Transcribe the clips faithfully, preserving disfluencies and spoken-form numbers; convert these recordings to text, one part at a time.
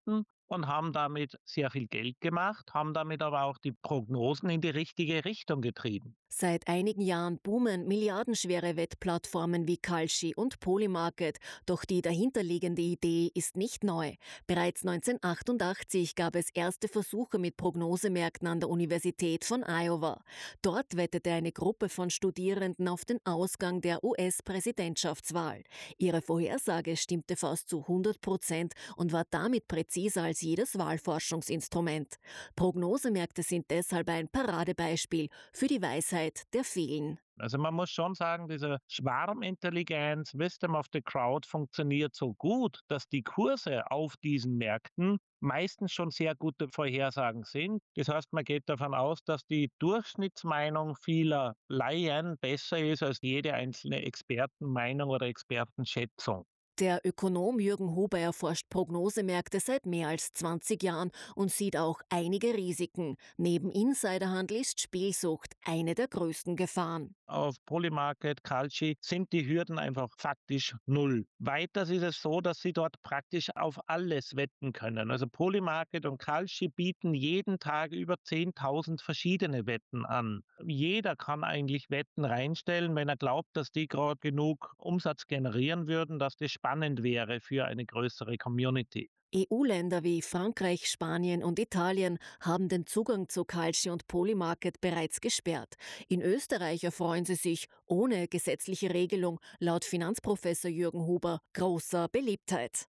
Märkten und haben damit sehr viel Geld gemacht, haben damit aber auch die Prognosen in die richtige Richtung getrieben. Seit einigen Jahren boomen milliardenschwere Wettplattformen wie Kalshi und Polymarket, doch die dahinterliegende Idee ist nicht neu. Bereits neunzehnhundertachtundachtzig gab es erste Versuche mit Prognosemärkten an der Universität von Iowa. Dort wettete eine Gruppe von Studierenden auf den Ausgang der U S-Präsidentschaftswahl. Ihre Vorhersage stimmte fast zu hundert Prozent und war damit präziser als jedes Wahlforschungsinstrument. Prognosemärkte sind deshalb ein Paradebeispiel für die Weisheit der vielen. Also man muss schon sagen, diese Schwarmintelligenz, Wisdom of the Crowd funktioniert so gut, dass die Kurse auf diesen Märkten meistens schon sehr gute Vorhersagen sind. Das heißt, man geht davon aus, dass die Durchschnittsmeinung vieler Laien besser ist als jede einzelne Expertenmeinung oder Expertenschätzung. Der Ökonom Jürgen Huber erforscht Prognosemärkte seit mehr als zwanzig Jahren und sieht auch einige Risiken. Neben Insiderhandel ist Spielsucht eine der größten Gefahren. Auf Polymarket, Kalshi sind die Hürden einfach faktisch null. Weiters ist es so, dass Sie dort praktisch auf alles wetten können. Also Polymarket und Kalshi bieten jeden Tag über zehntausend verschiedene Wetten an. Jeder kann eigentlich Wetten reinstellen, wenn er glaubt, dass die gerade genug Umsatz generieren würden, dass das spannend wäre für eine größere Community. E U-Länder wie Frankreich, Spanien und Italien haben den Zugang zu Kalshi und Polymarket bereits gesperrt. In Österreich erfreuen sie sich ohne gesetzliche Regelung laut Finanzprofessor Jürgen Huber großer Beliebtheit.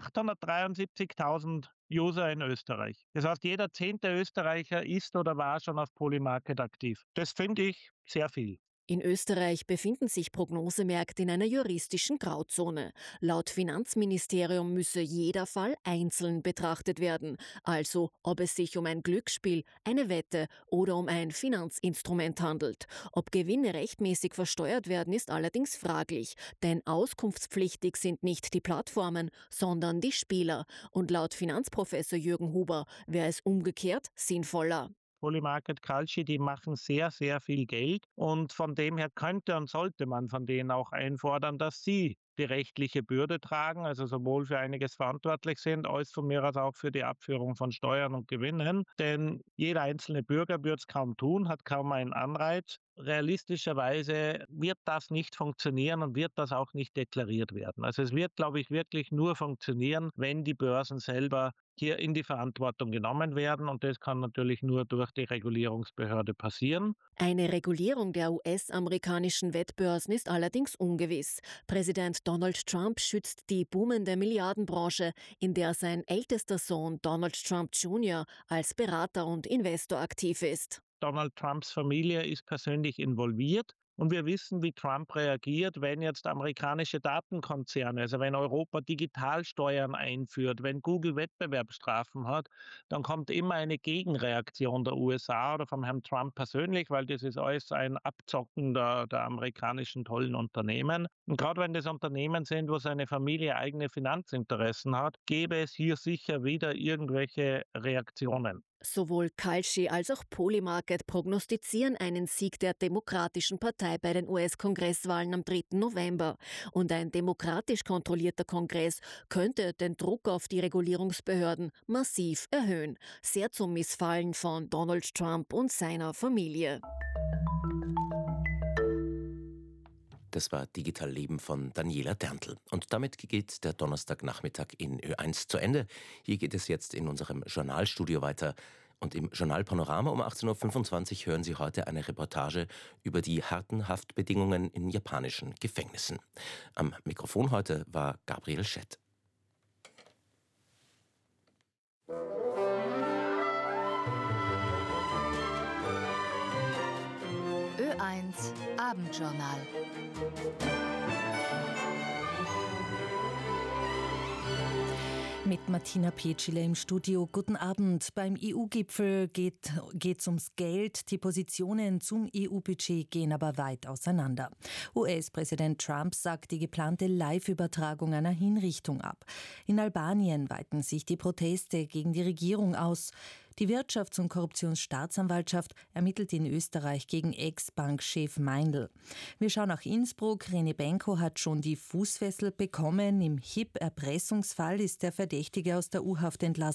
achthundertdreiundsiebzigtausend User in Österreich. Das heißt, jeder zehnte Österreicher ist oder war schon auf Polymarket aktiv. Das finde ich sehr viel. In Österreich befinden sich Prognosemärkte in einer juristischen Grauzone. Laut Finanzministerium müsse jeder Fall einzeln betrachtet werden, also ob es sich um ein Glücksspiel, eine Wette oder um ein Finanzinstrument handelt. Ob Gewinne rechtmäßig versteuert werden, ist allerdings fraglich, denn auskunftspflichtig sind nicht die Plattformen, sondern die Spieler. Und laut Finanzprofessor Jürgen Huber wäre es umgekehrt sinnvoller. Polymarket, Kalshi, die machen sehr, sehr viel Geld und von dem her könnte und sollte man von denen auch einfordern, dass sie die rechtliche Bürde tragen, also sowohl für einiges verantwortlich sind, als von mir aus auch für die Abführung von Steuern und Gewinnen. Denn jeder einzelne Bürger wird es kaum tun, hat kaum einen Anreiz. Realistischerweise wird das nicht funktionieren und wird das auch nicht deklariert werden. Also es wird, glaube ich, wirklich nur funktionieren, wenn die Börsen selber hier in die Verantwortung genommen werden und das kann natürlich nur durch die Regulierungsbehörde passieren. Eine Regulierung der U S-amerikanischen Wettbörsen ist allerdings ungewiss. Präsident Donald Trump schützt die boomende Milliardenbranche, in der sein ältester Sohn Donald Trump Junior als Berater und Investor aktiv ist. Donald Trumps Familie ist persönlich involviert. Und wir wissen, wie Trump reagiert, wenn jetzt amerikanische Datenkonzerne, also wenn Europa Digitalsteuern einführt, wenn Google Wettbewerbsstrafen hat, dann kommt immer eine Gegenreaktion der U S A oder vom Herrn Trump persönlich, weil das ist alles ein Abzocken der, der amerikanischen tollen Unternehmen. Und gerade wenn das Unternehmen sind, wo seine Familie eigene Finanzinteressen hat, gäbe es hier sicher wieder irgendwelche Reaktionen. Sowohl Kalshi als auch Polymarket prognostizieren einen Sieg der Demokratischen Partei bei den U S-Kongresswahlen am dritten November. Und ein demokratisch kontrollierter Kongress könnte den Druck auf die Regulierungsbehörden massiv erhöhen. Sehr zum Missfallen von Donald Trump und seiner Familie. Das war Digital Leben von Daniela Derntl. Und damit geht der Donnerstagnachmittag in Ö eins zu Ende. Hier geht es jetzt in unserem Journalstudio weiter. Und im Journalpanorama um achtzehn Uhr fünfundzwanzig hören Sie heute eine Reportage über die harten Haftbedingungen in japanischen Gefängnissen. Am Mikrofon heute war Gabriel Schett. Ö eins Abendjournal. Mit Martina Petschile im Studio. Guten Abend. Beim E U-Gipfel geht es ums Geld. Die Positionen zum E U-Budget gehen aber weit auseinander. U S-Präsident Trump sagt die geplante Live-Übertragung einer Hinrichtung ab. In Albanien weiten sich die Proteste gegen die Regierung aus. Die Wirtschafts- und Korruptionsstaatsanwaltschaft ermittelt in Österreich gegen Ex-Bankchef Meindl. Wir schauen nach Innsbruck. René Benko hat schon die Fußfessel bekommen. Im H I P-Erpressungsfall ist der Verdächtige aus der U-Haft entlassen